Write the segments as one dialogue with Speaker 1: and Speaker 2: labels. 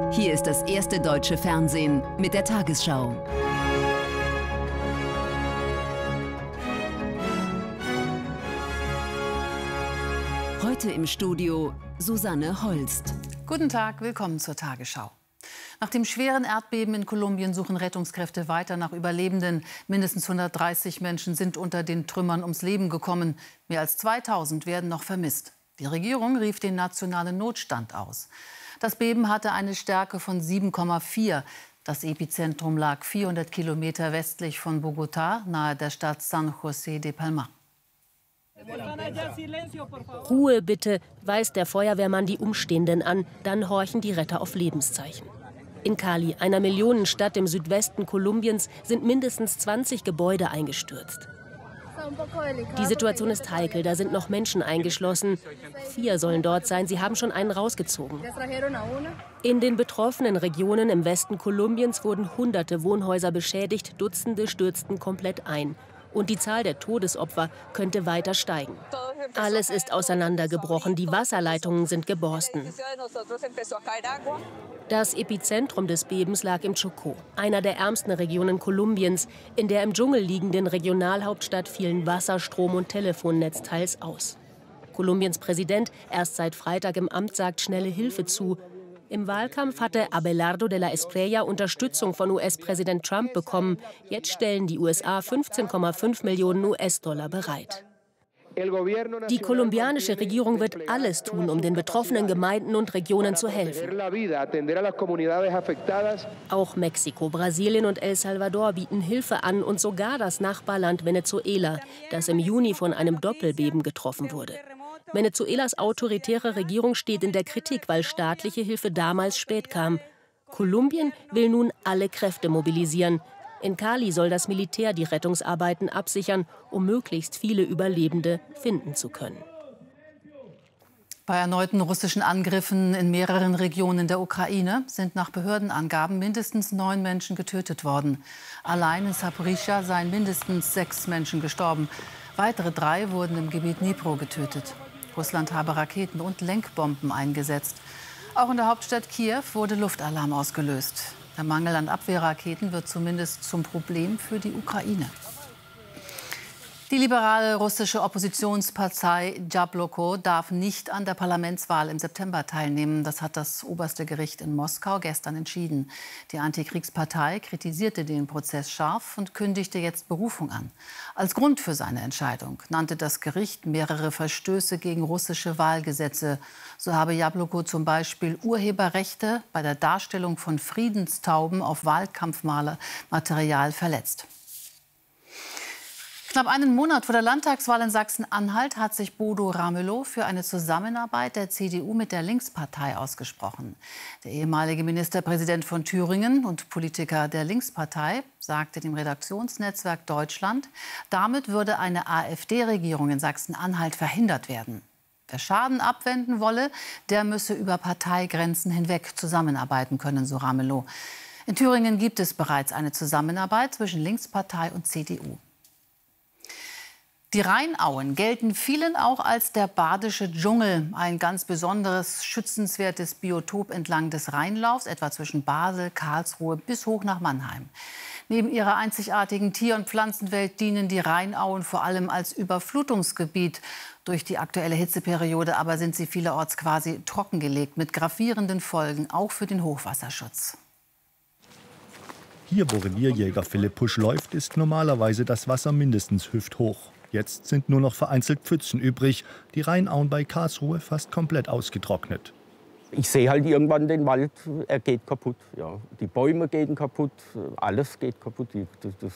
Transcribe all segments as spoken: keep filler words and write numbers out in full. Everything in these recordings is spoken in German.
Speaker 1: Hier ist das erste deutsche Fernsehen mit der Tagesschau. Heute im Studio Susanne Holst.
Speaker 2: Guten Tag, willkommen zur Tagesschau. Nach dem schweren Erdbeben in Kolumbien suchen Rettungskräfte weiter nach Überlebenden. Mindestens hundertdreißig Menschen sind unter den Trümmern ums Leben gekommen. Mehr als zweitausend werden noch vermisst. Die Regierung rief den nationalen Notstand aus. Das Beben hatte eine Stärke von sieben Komma vier. Das Epizentrum lag vierhundert Kilometer westlich von Bogotá, nahe der Stadt San José de Palmar.
Speaker 3: Ruhe bitte, weist der Feuerwehrmann die Umstehenden an. Dann horchen die Retter auf Lebenszeichen. In Cali, einer Millionenstadt im Südwesten Kolumbiens, sind mindestens zwanzig Gebäude eingestürzt. Die Situation ist heikel, da sind noch Menschen eingeschlossen. Vier sollen dort sein, sie haben schon einen rausgezogen. In den betroffenen Regionen im Westen Kolumbiens wurden hunderte Wohnhäuser beschädigt, Dutzende stürzten komplett ein. Und die Zahl der Todesopfer könnte weiter steigen. Alles ist auseinandergebrochen, die Wasserleitungen sind geborsten. Das Epizentrum des Bebens lag im Chocó, einer der ärmsten Regionen Kolumbiens. In der im Dschungel liegenden Regionalhauptstadt fielen Wasser, Strom und Telefonnetz teils aus. Kolumbiens Präsident, erst seit Freitag im Amt, sagt schnelle Hilfe zu. Im Wahlkampf hatte Abelardo de la Espriella Unterstützung von U S-Präsident Trump bekommen. Jetzt stellen die U S A fünfzehn Komma fünf Millionen U S-Dollar bereit. Die kolumbianische Regierung wird alles tun, um den betroffenen Gemeinden und Regionen zu helfen. Auch Mexiko, Brasilien und El Salvador bieten Hilfe an und sogar das Nachbarland Venezuela, das im Juni von einem Doppelbeben getroffen wurde. Venezuelas autoritäre Regierung steht in der Kritik, weil staatliche Hilfe damals spät kam. Kolumbien will nun alle Kräfte mobilisieren. In Cali soll das Militär die Rettungsarbeiten absichern, um möglichst viele Überlebende finden zu können.
Speaker 2: Bei erneuten russischen Angriffen in mehreren Regionen der Ukraine sind nach Behördenangaben mindestens neun Menschen getötet worden. Allein in Saporischschja seien mindestens sechs Menschen gestorben. Weitere drei wurden im Gebiet Dnipro getötet. Russland habe Raketen und Lenkbomben eingesetzt. Auch in der Hauptstadt Kiew wurde Luftalarm ausgelöst. Der Mangel an Abwehrraketen wird zumindest zum Problem für die Ukraine. Die liberale russische Oppositionspartei Jabloko darf nicht an der Parlamentswahl im September teilnehmen. Das hat das oberste Gericht in Moskau gestern entschieden. Die Antikriegspartei kritisierte den Prozess scharf und kündigte jetzt Berufung an. Als Grund für seine Entscheidung nannte das Gericht mehrere Verstöße gegen russische Wahlgesetze. So habe Jabloko zum Beispiel Urheberrechte bei der Darstellung von Friedenstauben auf Wahlkampfmaterial verletzt. Knapp einen Monat vor der Landtagswahl in Sachsen-Anhalt hat sich Bodo Ramelow für eine Zusammenarbeit der C D U mit der Linkspartei ausgesprochen. Der ehemalige Ministerpräsident von Thüringen und Politiker der Linkspartei sagte dem Redaktionsnetzwerk Deutschland, damit würde eine AfD-Regierung in Sachsen-Anhalt verhindert werden. Wer Schaden abwenden wolle, der müsse über Parteigrenzen hinweg zusammenarbeiten können, so Ramelow. In Thüringen gibt es bereits eine Zusammenarbeit zwischen Linkspartei und C D U. Die Rheinauen gelten vielen auch als der badische Dschungel, ein ganz besonderes, schützenswertes Biotop entlang des Rheinlaufs, etwa zwischen Basel, Karlsruhe bis hoch nach Mannheim. Neben ihrer einzigartigen Tier- und Pflanzenwelt dienen die Rheinauen vor allem als Überflutungsgebiet. Durch die aktuelle Hitzeperiode aber sind sie vielerorts quasi trockengelegt, mit gravierenden Folgen, auch für den Hochwasserschutz.
Speaker 4: Hier, wo Revierjäger Philipp Pusch läuft, ist normalerweise das Wasser mindestens hüfthoch. Jetzt sind nur noch vereinzelt Pfützen übrig. Die Rheinauen bei Karlsruhe fast komplett ausgetrocknet.
Speaker 5: Ich sehe halt irgendwann den Wald, er geht kaputt. Ja. Die Bäume gehen kaputt, alles geht kaputt. Das, das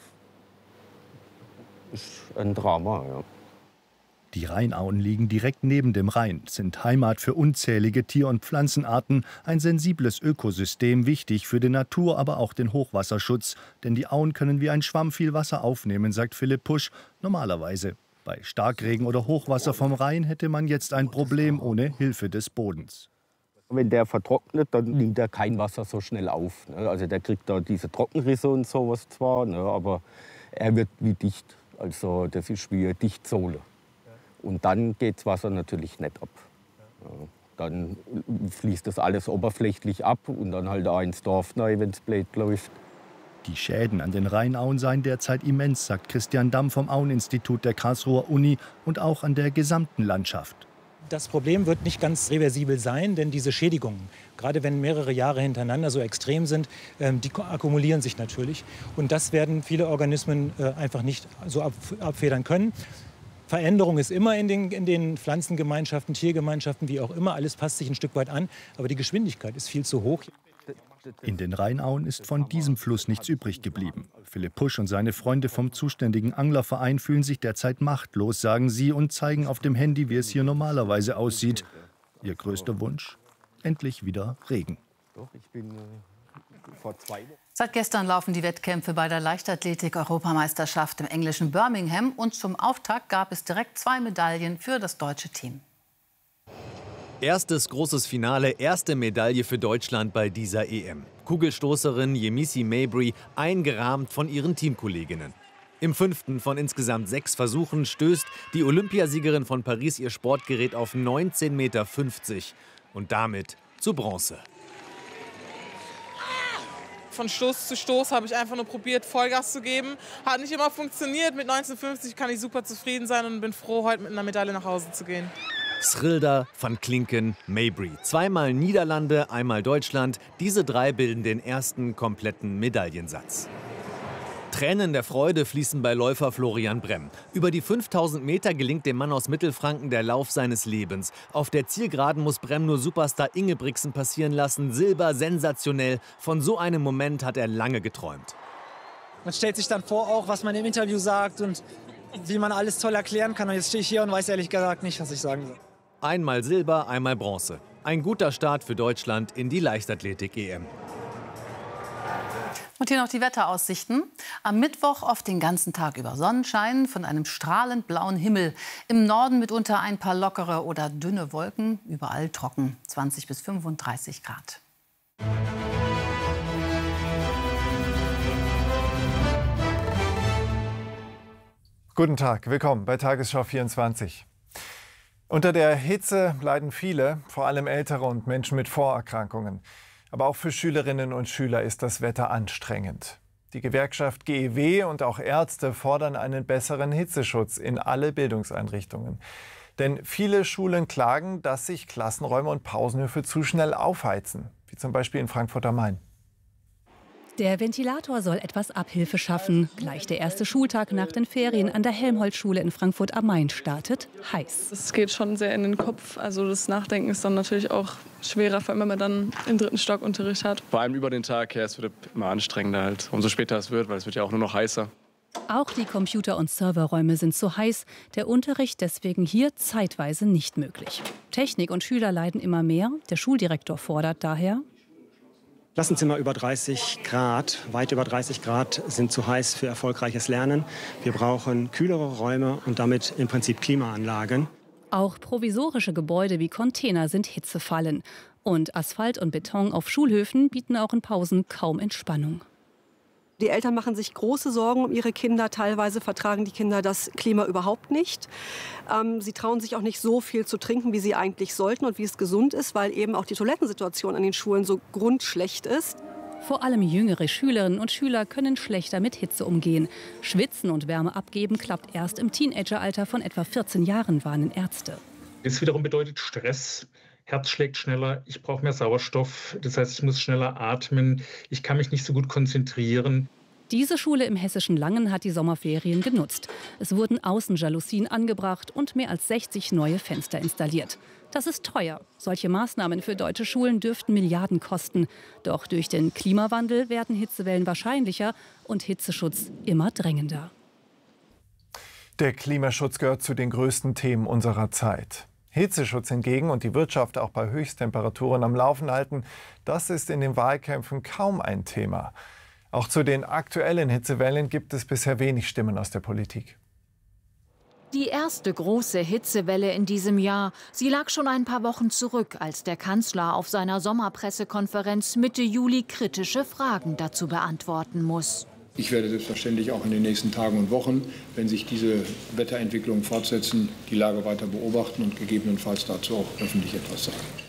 Speaker 5: ist ein Drama. Ja.
Speaker 4: Die Rheinauen liegen direkt neben dem Rhein, sind Heimat für unzählige Tier- und Pflanzenarten, ein sensibles Ökosystem, wichtig für die Natur, aber auch den Hochwasserschutz. Denn die Auen können wie ein Schwamm viel Wasser aufnehmen, sagt Philipp Pusch, normalerweise. Bei Starkregen oder Hochwasser vom Rhein hätte man jetzt ein Problem ohne Hilfe des Bodens.
Speaker 5: Wenn der vertrocknet, dann nimmt er kein Wasser so schnell auf. Also der kriegt da diese Trockenrisse und sowas zwar, aber er wird wie dicht. Also das ist wie eine Dichtsohle. Und dann geht das Wasser natürlich nicht ab. Ja. Dann fließt das alles oberflächlich ab und dann halt auch ins Dorf neu, wenn es blöd läuft.
Speaker 4: Die Schäden an den Rheinauen seien derzeit immens, sagt Christian Damm vom Aueninstitut der Karlsruher Uni, und auch an der gesamten Landschaft.
Speaker 6: Das Problem wird nicht ganz reversibel sein, denn diese Schädigungen, gerade wenn mehrere Jahre hintereinander so extrem sind, die akkumulieren sich natürlich. Und das werden viele Organismen einfach nicht so abfedern können. Veränderung ist immer in den, in den Pflanzengemeinschaften, Tiergemeinschaften, wie auch immer. Alles passt sich ein Stück weit an, aber die Geschwindigkeit ist viel zu hoch.
Speaker 4: In den Rheinauen ist von diesem Fluss nichts übrig geblieben. Philipp Pusch und seine Freunde vom zuständigen Anglerverein fühlen sich derzeit machtlos, sagen sie, und zeigen auf dem Handy, wie es hier normalerweise aussieht. Ihr größter Wunsch? Endlich wieder Regen.
Speaker 2: Seit gestern laufen die Wettkämpfe bei der Leichtathletik-Europameisterschaft im englischen Birmingham. Und zum Auftakt gab es direkt zwei Medaillen für das deutsche Team.
Speaker 7: Erstes großes Finale, erste Medaille für Deutschland bei dieser E M. Kugelstoßerin Yemisi Mabry, eingerahmt von ihren Teamkolleginnen. Im fünften von insgesamt sechs Versuchen stößt die Olympiasiegerin von Paris ihr Sportgerät auf neunzehn Komma fünfzig Meter und damit zu Bronze.
Speaker 8: Von Stoß zu Stoß habe ich einfach nur probiert, Vollgas zu geben. Hat nicht immer funktioniert. Mit neunzehn Komma fünfzig kann ich super zufrieden sein und bin froh, heute mit einer Medaille nach Hause zu gehen.
Speaker 7: Schrilder, Van Klinken, Mabry. Zweimal Niederlande, einmal Deutschland. Diese drei bilden den ersten kompletten Medaillensatz. Tränen der Freude fließen bei Läufer Florian Bremm. Über die fünftausend Meter gelingt dem Mann aus Mittelfranken der Lauf seines Lebens. Auf der Zielgeraden muss Bremm nur Superstar Ingebrigtsen passieren lassen. Silber, sensationell. Von so einem Moment hat er lange geträumt.
Speaker 9: Man stellt sich dann vor, auch was man im Interview sagt und wie man alles toll erklären kann. Und jetzt stehe ich hier und weiß ehrlich gesagt nicht, was ich sagen soll.
Speaker 7: Einmal Silber, einmal Bronze. Ein guter Start für Deutschland in die Leichtathletik-E M.
Speaker 2: Und hier noch die Wetteraussichten. Am Mittwoch oft den ganzen Tag über Sonnenschein, von einem strahlend blauen Himmel. Im Norden mitunter ein paar lockere oder dünne Wolken, überall trocken, zwanzig bis fünfunddreißig Grad.
Speaker 10: Guten Tag, willkommen bei Tagesschau vierundzwanzig. Unter der Hitze leiden viele, vor allem Ältere und Menschen mit Vorerkrankungen. Aber auch für Schülerinnen und Schüler ist das Wetter anstrengend. Die Gewerkschaft G E W und auch Ärzte fordern einen besseren Hitzeschutz in alle Bildungseinrichtungen. Denn viele Schulen klagen, dass sich Klassenräume und Pausenhöfe zu schnell aufheizen, wie zum Beispiel in Frankfurt am Main.
Speaker 11: Der Ventilator soll etwas Abhilfe schaffen. Gleich der erste Schultag nach den Ferien an der Helmholtz-Schule in Frankfurt am Main startet heiß.
Speaker 12: Es geht schon sehr in den Kopf. Also das Nachdenken ist dann natürlich auch schwerer, vor allem wenn man dann im dritten Stock Unterricht hat.
Speaker 13: Vor allem über den Tag her, es wird immer anstrengender halt, umso später es wird, weil es wird ja auch nur noch heißer.
Speaker 11: Auch die Computer- und Serverräume sind zu heiß. Der Unterricht deswegen hier zeitweise nicht möglich. Technik und Schüler leiden immer mehr. Der Schuldirektor fordert daher:
Speaker 14: Klassenzimmer über dreißig Grad, weit über dreißig Grad sind zu heiß für erfolgreiches Lernen. Wir brauchen kühlere Räume und damit im Prinzip Klimaanlagen.
Speaker 11: Auch provisorische Gebäude wie Container sind Hitzefallen. Und Asphalt und Beton auf Schulhöfen bieten auch in Pausen kaum Entspannung.
Speaker 15: Die Eltern machen sich große Sorgen um ihre Kinder. Teilweise vertragen die Kinder das Klima überhaupt nicht. Ähm, sie trauen sich auch nicht so viel zu trinken, wie sie eigentlich sollten und wie es gesund ist, weil eben auch die Toilettensituation an den Schulen so grundschlecht ist.
Speaker 11: Vor allem jüngere Schülerinnen und Schüler können schlechter mit Hitze umgehen. Schwitzen und Wärme abgeben klappt erst im Teenageralter von etwa vierzehn Jahren, warnen Ärzte.
Speaker 16: Das wiederum bedeutet Stress. Herz schlägt schneller, ich brauche mehr Sauerstoff, das heißt, ich muss schneller atmen, ich kann mich nicht so gut konzentrieren.
Speaker 11: Diese Schule im hessischen Langen hat die Sommerferien genutzt. Es wurden Außenjalousien angebracht und mehr als sechzig neue Fenster installiert. Das ist teuer. Solche Maßnahmen für deutsche Schulen dürften Milliarden kosten. Doch durch den Klimawandel werden Hitzewellen wahrscheinlicher und Hitzeschutz immer drängender.
Speaker 10: Der Klimaschutz gehört zu den größten Themen unserer Zeit. Hitzeschutz hingegen und die Wirtschaft auch bei Höchsttemperaturen am Laufen halten, das ist in den Wahlkämpfen kaum ein Thema. Auch zu den aktuellen Hitzewellen gibt es bisher wenig Stimmen aus der Politik.
Speaker 17: Die erste große Hitzewelle in diesem Jahr, sie lag schon ein paar Wochen zurück, als der Kanzler auf seiner Sommerpressekonferenz Mitte Juli kritische Fragen dazu beantworten muss.
Speaker 18: Ich werde selbstverständlich auch in den nächsten Tagen und Wochen, wenn sich diese Wetterentwicklungen fortsetzen, die Lage weiter beobachten und gegebenenfalls dazu auch öffentlich etwas sagen.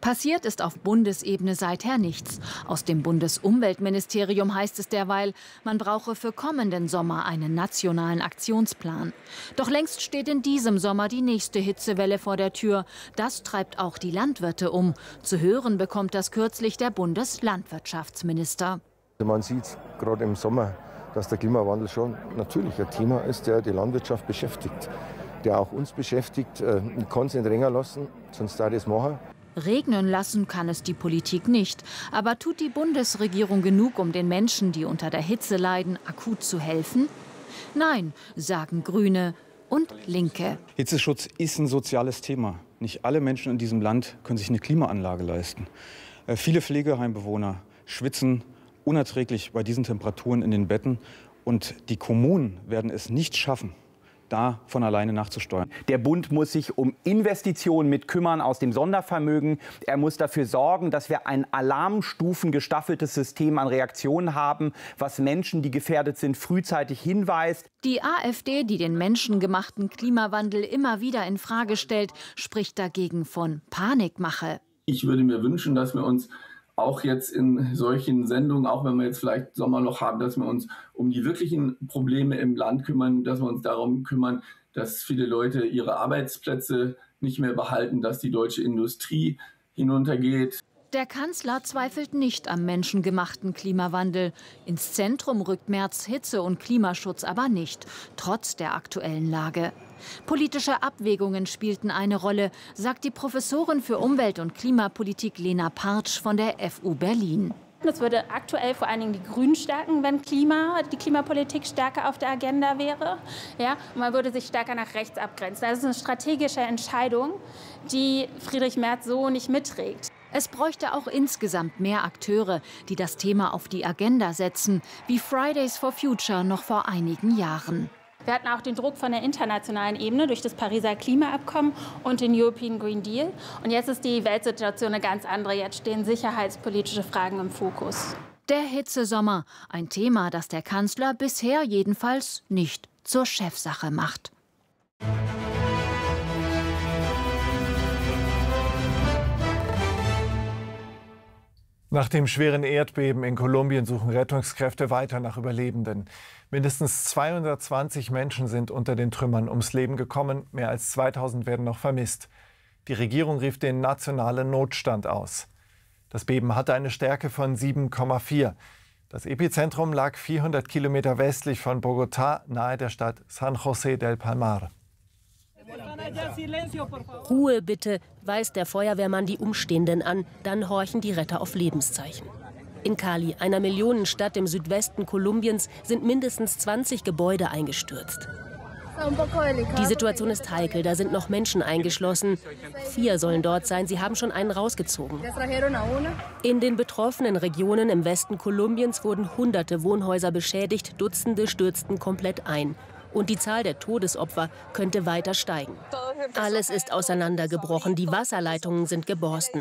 Speaker 17: Passiert ist auf Bundesebene seither nichts. Aus dem Bundesumweltministerium heißt es derweil, man brauche für kommenden Sommer einen nationalen Aktionsplan. Doch längst steht in diesem Sommer die nächste Hitzewelle vor der Tür. Das treibt auch die Landwirte um. Zu hören bekommt das kürzlich der Bundeslandwirtschaftsminister.
Speaker 19: Man sieht gerade im Sommer, dass der Klimawandel schon natürlich ein Thema ist, der die Landwirtschaft beschäftigt, der auch uns beschäftigt. Ich kann es nicht länger lassen, sonst darf ich es machen.
Speaker 17: Regnen lassen kann es die Politik nicht. Aber tut die Bundesregierung genug, um den Menschen, die unter der Hitze leiden, akut zu helfen? Nein, sagen Grüne und Linke.
Speaker 20: Hitzeschutz ist ein soziales Thema. Nicht alle Menschen in diesem Land können sich eine Klimaanlage leisten. Äh, viele Pflegeheimbewohner schwitzen unerträglich bei diesen Temperaturen in den Betten. Und die Kommunen werden es nicht schaffen, da von alleine nachzusteuern.
Speaker 21: Der Bund muss sich um Investitionen mit kümmern aus dem Sondervermögen. Er muss dafür sorgen, dass wir ein alarmstufengestaffeltes System an Reaktionen haben, was Menschen, die gefährdet sind, frühzeitig hinweist.
Speaker 17: Die AfD, die den menschengemachten Klimawandel immer wieder in Frage stellt, spricht dagegen von Panikmache.
Speaker 22: Ich würde mir wünschen, dass wir uns auch jetzt in solchen Sendungen, auch wenn wir jetzt vielleicht Sommerloch haben, dass wir uns um die wirklichen Probleme im Land kümmern, dass wir uns darum kümmern, dass viele Leute ihre Arbeitsplätze nicht mehr behalten, dass die deutsche Industrie hinuntergeht.
Speaker 17: Der Kanzler zweifelt nicht am menschengemachten Klimawandel. Ins Zentrum rückt Merz Hitze- und Klimaschutz aber nicht, trotz der aktuellen Lage. Politische Abwägungen spielten eine Rolle, sagt die Professorin für Umwelt- und Klimapolitik Lena Partsch von der F U Berlin.
Speaker 23: Das würde aktuell vor allen Dingen die Grünen stärken, wenn Klima, die Klimapolitik stärker auf der Agenda wäre. Ja, und man würde sich stärker nach rechts abgrenzen. Das ist eine strategische Entscheidung, die Friedrich Merz so nicht mitträgt.
Speaker 17: Es bräuchte auch insgesamt mehr Akteure, die das Thema auf die Agenda setzen, wie Fridays for Future noch vor einigen Jahren.
Speaker 23: Wir hatten auch den Druck von der internationalen Ebene durch das Pariser Klimaabkommen und den European Green Deal. Und jetzt ist die Weltsituation eine ganz andere. Jetzt stehen sicherheitspolitische Fragen im Fokus.
Speaker 17: Der Hitzesommer, ein Thema, das der Kanzler bisher jedenfalls nicht zur Chefsache macht.
Speaker 10: Nach dem schweren Erdbeben in Kolumbien suchen Rettungskräfte weiter nach Überlebenden. Mindestens zweihundertzwanzig Menschen sind unter den Trümmern ums Leben gekommen. Mehr als zweitausend werden noch vermisst. Die Regierung rief den nationalen Notstand aus. Das Beben hatte eine Stärke von sieben Komma vier. Das Epizentrum lag vierhundert Kilometer westlich von Bogotá, nahe der Stadt San José del Palmar.
Speaker 3: Ruhe bitte, weist der Feuerwehrmann die Umstehenden an. Dann horchen die Retter auf Lebenszeichen. In Cali, einer Millionenstadt im Südwesten Kolumbiens, sind mindestens zwanzig Gebäude eingestürzt. Die Situation ist heikel, da sind noch Menschen eingeschlossen. Vier sollen dort sein, sie haben schon einen rausgezogen. In den betroffenen Regionen im Westen Kolumbiens wurden hunderte Wohnhäuser beschädigt, Dutzende stürzten komplett ein. Und die Zahl der Todesopfer könnte weiter steigen. Alles ist auseinandergebrochen, die Wasserleitungen sind geborsten.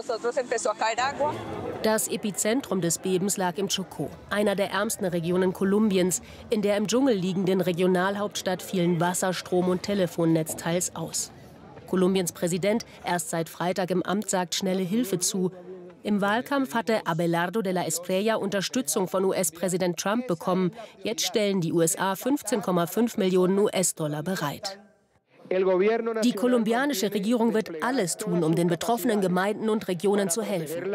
Speaker 3: Das Epizentrum des Bebens lag im Chocó, einer der ärmsten Regionen Kolumbiens. In der im Dschungel liegenden Regionalhauptstadt fielen Wasser, Strom und Telefonnetz teils aus. Kolumbiens Präsident, erst seit Freitag im Amt, sagt schnelle Hilfe zu. Im Wahlkampf hatte Abelardo de la Espriella Unterstützung von U S-Präsident Trump bekommen. Jetzt stellen die U S A fünfzehn Komma fünf Millionen U S-Dollar bereit. Die kolumbianische Regierung wird alles tun, um den betroffenen Gemeinden und Regionen zu helfen.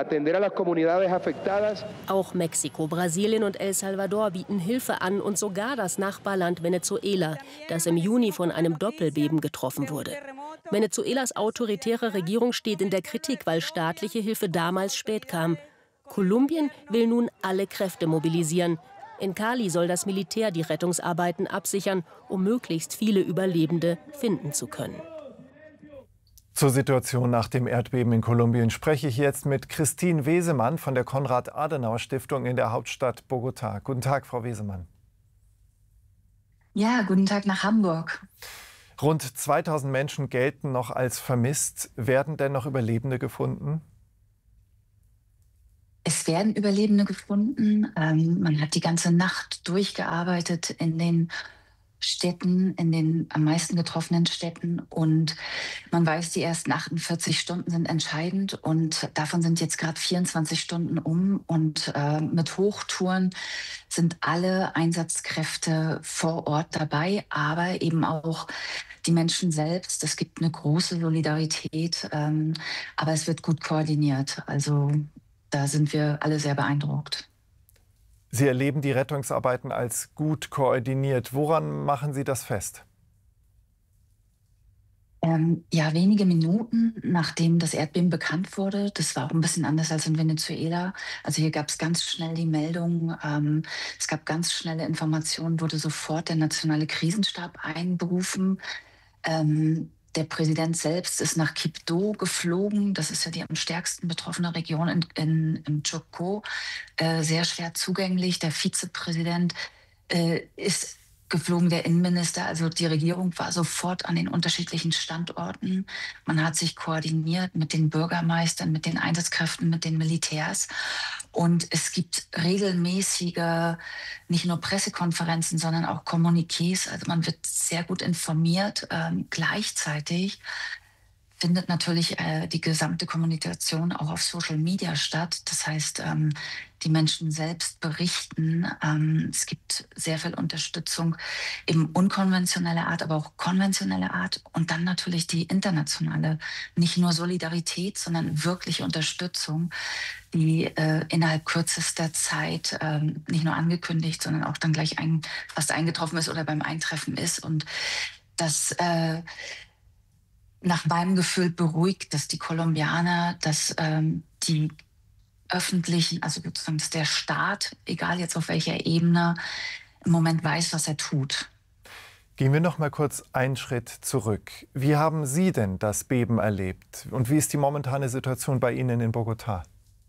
Speaker 3: Auch Mexiko, Brasilien und El Salvador bieten Hilfe an und sogar das Nachbarland Venezuela, das im Juni von einem Doppelbeben getroffen wurde. Venezuelas autoritäre Regierung steht in der Kritik, weil staatliche Hilfe damals spät kam. Kolumbien will nun alle Kräfte mobilisieren. In Cali soll das Militär die Rettungsarbeiten absichern, um möglichst viele Überlebende finden zu können.
Speaker 10: Zur Situation nach dem Erdbeben in Kolumbien spreche ich jetzt mit Christine Wesemann von der Konrad-Adenauer-Stiftung in der Hauptstadt Bogotá. Guten Tag, Frau Wesemann.
Speaker 24: Ja, guten Tag nach Hamburg.
Speaker 10: Rund zweitausend Menschen gelten noch als vermisst. Werden denn noch Überlebende gefunden?
Speaker 24: Es werden Überlebende gefunden. Ähm, man hat die ganze Nacht durchgearbeitet in den
Speaker 1: Städten, in den am meisten getroffenen Städten. Und man weiß, die ersten achtundvierzig Stunden sind entscheidend. Und davon sind jetzt gerade vierundzwanzig Stunden um. Und äh, mit Hochtouren sind alle Einsatzkräfte vor Ort dabei, aber eben auch die Menschen selbst. Es gibt eine große Solidarität, ähm, aber es wird gut koordiniert. Also da sind wir alle sehr beeindruckt.
Speaker 10: Sie erleben die Rettungsarbeiten als gut koordiniert. Woran machen Sie das fest?
Speaker 1: Ähm, ja, wenige Minuten nachdem das Erdbeben bekannt wurde, das war auch ein bisschen anders als in Venezuela. Also hier gab es ganz schnell die Meldung, ähm, es gab ganz schnelle Informationen, wurde sofort der nationale Krisenstab einberufen. Ähm, Der Präsident selbst ist nach Quibdó geflogen. Das ist ja die am stärksten betroffene Region in, in, im Chocó, äh, sehr schwer zugänglich. Der Vizepräsident äh, ist geflogen, der Innenminister. Also die Regierung war sofort an den unterschiedlichen Standorten. Man hat sich koordiniert mit den Bürgermeistern, mit den Einsatzkräften, mit den Militärs. Und es gibt regelmäßige, nicht nur Pressekonferenzen, sondern auch Kommuniqués. Also man wird sehr gut informiert. Ähm, gleichzeitig findet natürlich äh, die gesamte Kommunikation auch auf Social Media statt. Das heißt, ähm, die Menschen selbst berichten. Ähm, es gibt sehr viel Unterstützung, eben unkonventionelle Art, aber auch konventionelle Art. Und dann natürlich die internationale, nicht nur Solidarität, sondern wirkliche Unterstützung, die äh, innerhalb kürzester Zeit äh, nicht nur angekündigt, sondern auch dann gleich ein, fast eingetroffen ist oder beim Eintreffen ist. Und das äh, nach meinem Gefühl beruhigt, dass die Kolumbianer, dass ähm, die öffentlichen, also sozusagen dass der Staat, egal jetzt auf welcher Ebene, im Moment weiß, was er tut.
Speaker 10: Gehen wir noch mal kurz einen Schritt zurück. Wie haben Sie denn das Beben erlebt? Und wie ist die momentane Situation bei Ihnen in Bogotá?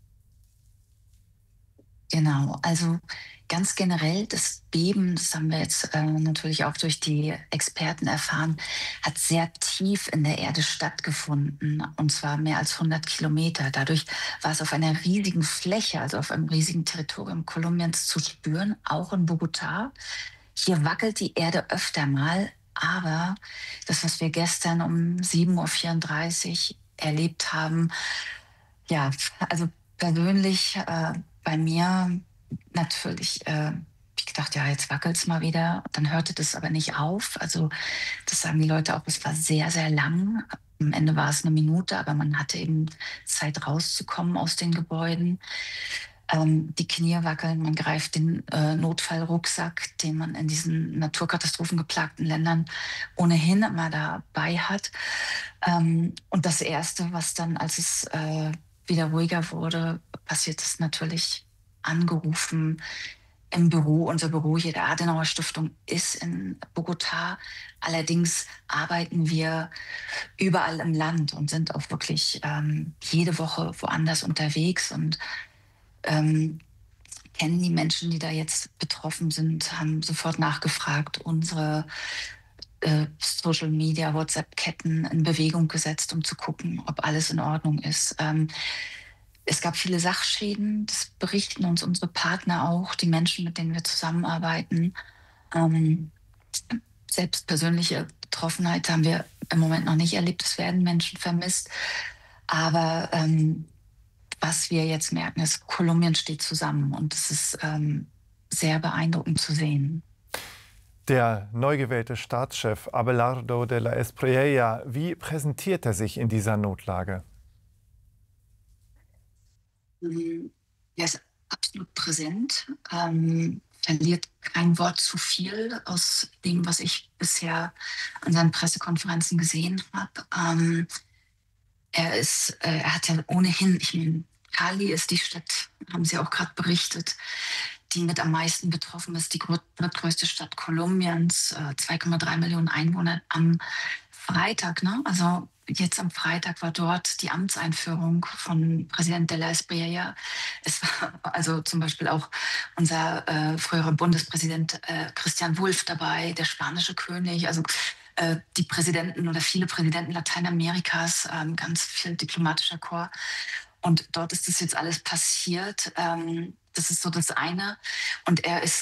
Speaker 1: Genau, also ganz generell das Beben, das haben wir jetzt äh, natürlich auch durch die Experten erfahren, hat sehr tief in der Erde stattgefunden, und zwar mehr als hundert Kilometer. Dadurch war es auf einer riesigen Fläche, also auf einem riesigen Territorium Kolumbiens zu spüren, auch in Bogotá. Hier wackelt die Erde öfter mal, aber das, was wir gestern um sieben Uhr vierunddreißig erlebt haben, ja, also persönlich äh, bei mir natürlich, äh, ich gedacht, ja, jetzt wackelt es mal wieder. Dann hörte das aber nicht auf. Also das sagen die Leute auch, es war sehr, sehr lang. Am Ende war es eine Minute, aber man hatte eben Zeit rauszukommen aus den Gebäuden. Ähm, die Knie wackeln, man greift den äh, Notfallrucksack, den man in diesen naturkatastrophengeplagten Ländern ohnehin immer dabei hat. Ähm, und das Erste, was dann, als es äh, wieder ruhiger wurde, passiert ist natürlich angerufen im Büro. Unser Büro hier der Adenauer Stiftung ist in Bogotá. Allerdings arbeiten wir überall im Land und sind auch wirklich ähm, jede Woche woanders unterwegs und ähm, kennen die Menschen, die da jetzt betroffen sind, haben sofort nachgefragt, unsere äh, Social Media, WhatsApp-Ketten in Bewegung gesetzt, um zu gucken, ob alles in Ordnung ist. Ähm, Es gab viele Sachschäden, das berichten uns unsere Partner auch, die Menschen, mit denen wir zusammenarbeiten. Ähm, selbst persönliche Betroffenheit haben wir im Moment noch nicht erlebt. Es werden Menschen vermisst. Aber ähm, was wir jetzt merken, ist, Kolumbien steht zusammen. Und es ist ähm, sehr beeindruckend zu sehen.
Speaker 10: Der neu gewählte Staatschef Abelardo de la Espriella, wie präsentiert er sich in dieser Notlage?
Speaker 1: Er ist absolut präsent, ähm, verliert kein Wort zu viel aus dem, was ich bisher an seinen Pressekonferenzen gesehen habe. Ähm, er ist, äh, er hat ja ohnehin, ich meine, Cali ist die Stadt, haben Sie auch gerade berichtet, die mit am meisten betroffen ist, die drittgrößte Stadt Kolumbiens, äh, zwei Komma drei Millionen Einwohner. Am Freitag, ne? Also jetzt am Freitag war dort die Amtseinführung von Präsident de la Espriella. Es war also zum Beispiel auch unser äh, früherer Bundespräsident äh, Christian Wulff dabei, der spanische König, also äh, die Präsidenten oder viele Präsidenten Lateinamerikas, äh, ganz viel diplomatischer Korps. Und dort ist das jetzt alles passiert. Ähm, das ist so das eine. Und er ist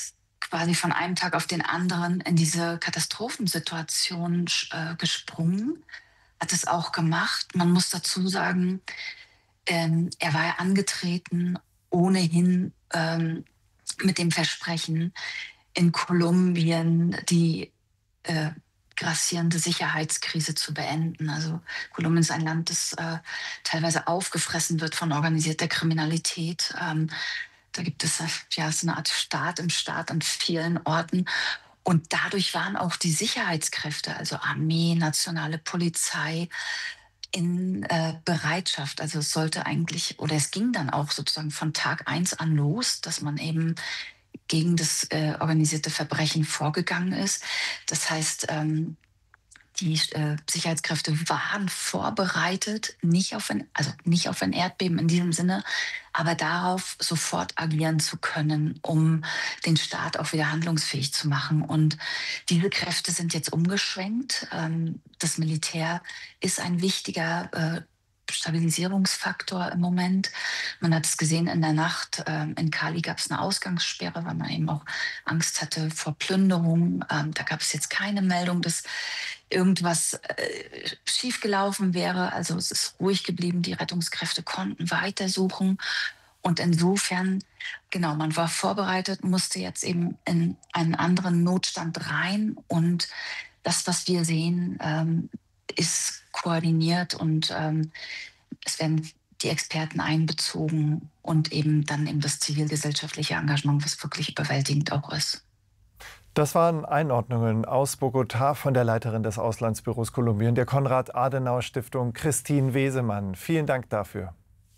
Speaker 1: quasi von einem Tag auf den anderen in diese Katastrophensituation äh, gesprungen, hat es auch gemacht. Man muss dazu sagen, ähm, er war ja angetreten, ohnehin ähm, mit dem Versprechen, in Kolumbien die äh, grassierende Sicherheitskrise zu beenden. Also Kolumbien ist ein Land, das äh, teilweise aufgefressen wird von organisierter Kriminalität. Ähm, da gibt es ja so eine Art Staat im Staat an vielen Orten. Und dadurch waren auch die Sicherheitskräfte, also Armee, nationale Polizei, in äh, Bereitschaft. Also es sollte eigentlich, oder es ging dann auch sozusagen von Tag eins an los, dass man eben gegen das äh, organisierte Verbrechen vorgegangen ist. Das heißt, ähm, die äh, Sicherheitskräfte waren vorbereitet, nicht auf ein, also nicht auf ein Erdbeben in diesem Sinne, aber darauf sofort agieren zu können, um den Staat auch wieder handlungsfähig zu machen. Und diese Kräfte sind jetzt umgeschwenkt. Ähm, das Militär ist ein wichtiger äh, Stabilisierungsfaktor im Moment. Man hat es gesehen in der Nacht. Ähm, in Cali gab es eine Ausgangssperre, weil man eben auch Angst hatte vor Plünderung. Ähm, da gab es jetzt keine Meldung, dass irgendwas äh, schiefgelaufen wäre. Also es ist ruhig geblieben. Die Rettungskräfte konnten weitersuchen. Und insofern, genau, man war vorbereitet, musste jetzt eben in einen anderen Notstand rein. Und das, was wir sehen, ähm, ist koordiniert und ähm, es werden die Experten einbezogen und eben dann eben das zivilgesellschaftliche Engagement, was wirklich überwältigend auch ist.
Speaker 10: Das waren Einordnungen aus Bogotá von der Leiterin des Auslandsbüros Kolumbien, der Konrad-Adenauer-Stiftung, Christine Wesemann. Vielen Dank dafür.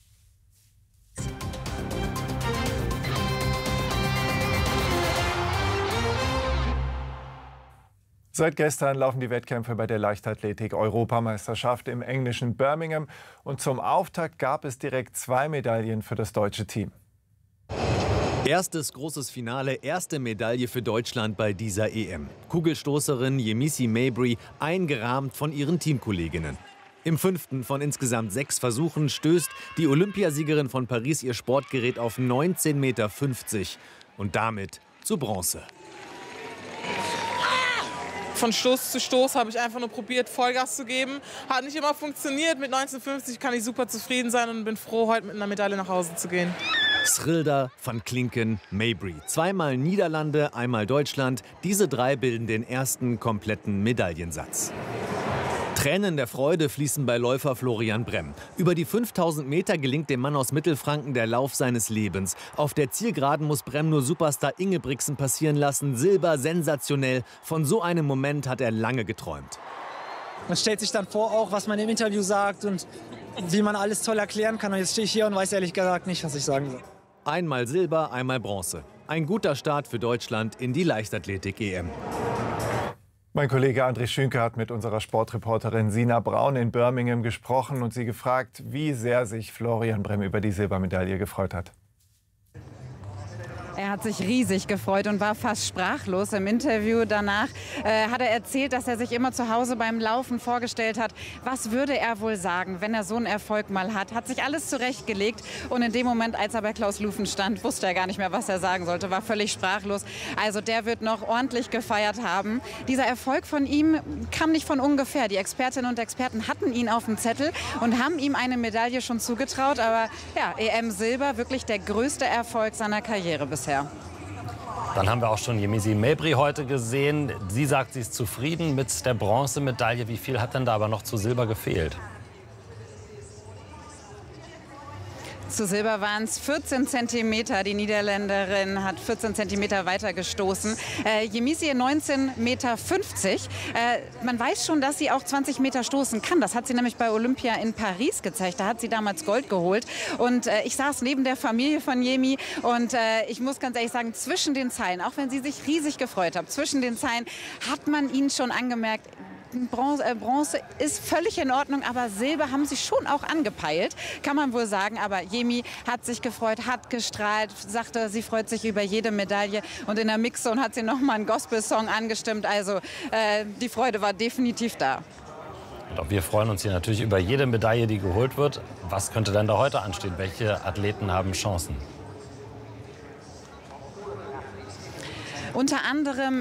Speaker 10: Seit gestern laufen die Wettkämpfe bei der Leichtathletik-Europameisterschaft im englischen Birmingham. Und zum Auftakt gab es direkt zwei Medaillen für das deutsche Team.
Speaker 7: Erstes großes Finale, erste Medaille für Deutschland bei dieser E M. Kugelstoßerin Yemisi Mabry eingerahmt von ihren Teamkolleginnen. Im fünften von insgesamt sechs Versuchen stößt die Olympiasiegerin von Paris ihr Sportgerät auf neunzehn Meter fünfzig und damit zu Bronze.
Speaker 8: Von Stoß zu Stoß habe ich einfach nur probiert, Vollgas zu geben. Hat nicht immer funktioniert. Mit neunzehn fünfzig kann ich super zufrieden sein und bin froh, heute mit einer Medaille nach Hause zu gehen.
Speaker 7: Schrilder, Van Klinken, Mabry. Zweimal Niederlande, einmal Deutschland. Diese drei bilden den ersten kompletten Medaillensatz. Tränen der Freude fließen bei Läufer Florian Bremm. Über die fünftausend Meter gelingt dem Mann aus Mittelfranken der Lauf seines Lebens. Auf der Zielgeraden muss Bremm nur Superstar Ingebrigtsen passieren lassen. Silber, sensationell. Von so einem Moment hat er lange geträumt.
Speaker 9: Man stellt sich dann vor, auch was man im Interview sagt und wie man alles toll erklären kann. Und jetzt stehe ich hier und weiß ehrlich gesagt nicht, was ich sagen soll.
Speaker 7: Einmal Silber, einmal Bronze. Ein guter Start für Deutschland in die Leichtathletik-E M.
Speaker 10: Mein Kollege André Schünke hat mit unserer Sportreporterin Sina Braun in Birmingham gesprochen und sie gefragt, wie sehr sich Florian Bremm über die Silbermedaille gefreut hat.
Speaker 4: Er hat sich riesig gefreut und war fast sprachlos. Im Interview danach äh, hat er erzählt, dass er sich immer zu Hause beim Laufen vorgestellt hat, was würde er wohl sagen, wenn er so einen Erfolg mal hat. Hat sich alles zurechtgelegt und in dem Moment, als er bei Klaus Lufen stand, wusste er gar nicht mehr, was er sagen sollte, war völlig sprachlos. Also der wird noch ordentlich gefeiert haben. Dieser Erfolg von ihm kam nicht von ungefähr. Die Expertinnen und Experten hatten ihn auf dem Zettel und haben ihm eine Medaille schon zugetraut. Aber ja, E M Silber, wirklich der größte Erfolg seiner Karriere bisher.
Speaker 5: Dann haben wir auch schon Yemisi Mabry heute gesehen. Sie sagt, sie ist zufrieden mit der Bronzemedaille. Wie viel hat denn da aber noch zu Silber gefehlt?
Speaker 4: Zu Silber waren es vierzehn Zentimeter. Die Niederländerin hat vierzehn Zentimeter weiter gestoßen. Äh, Yemisi neunzehn Meter fünfzig. Äh, man weiß schon, dass sie auch zwanzig Meter stoßen kann. Das hat sie nämlich bei Olympia in Paris gezeigt. Da hat sie damals Gold geholt. Und äh, ich saß neben der Familie von Yemi. Und äh, ich muss ganz ehrlich sagen, zwischen den Zeilen, auch wenn sie sich riesig gefreut hat, zwischen den Zeilen hat man ihnen schon angemerkt, Bronze, äh, Bronze ist völlig in Ordnung, aber Silber haben sie schon auch angepeilt, kann man wohl sagen. Aber Yemi hat sich gefreut, hat gestrahlt, sagte, sie freut sich über jede Medaille. Und in der Mixzone hat sie noch mal einen Gospel-Song angestimmt. Also äh, die Freude war definitiv da.
Speaker 5: Und auch wir freuen uns hier natürlich über jede Medaille, die geholt wird. Was könnte denn da heute anstehen? Welche Athleten haben Chancen?
Speaker 4: Unter anderem